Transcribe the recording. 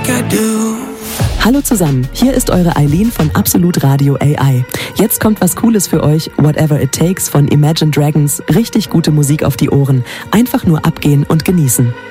like I do. Hallo zusammen, hier ist eure Eileen von Absolut Radio AI. Jetzt kommt was Cooles für euch, Whatever It Takes von Imagine Dragons. Richtig gute Musik auf die Ohren. Einfach nur abgehen und genießen.